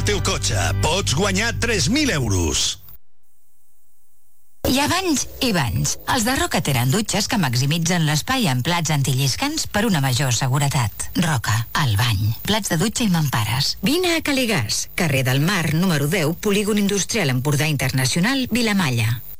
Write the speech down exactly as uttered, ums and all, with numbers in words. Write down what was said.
Teu cotxe, pots guanyar tres mil euros. Hi ha banys i banys. Els de Roca tenen dutxes que maximitzen l'espai amb plats antilliscants per una major seguretat. Roca, el bany. Plats de dutxa i mampares. Vine a Caligàs, carrer del Mar, número deu, Polígon Industrial Empordà Internacional, Vilamalla.